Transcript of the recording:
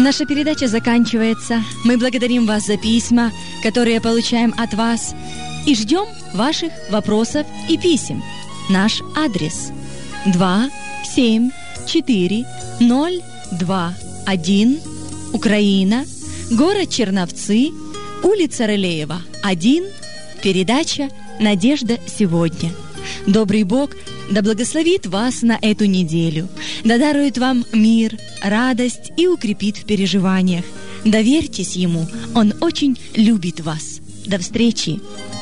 Наша передача заканчивается. Мы благодарим вас за письма, которые получаем от вас, и ждем ваших вопросов и писем. Наш адрес 274-021, Украина, город Черновцы, улица Рылеева, 1, передача «Надежда сегодня». Добрый Бог да благословит вас на эту неделю, да дарует вам мир, радость и укрепит в переживаниях. Доверьтесь Ему, Он очень любит вас. До встречи!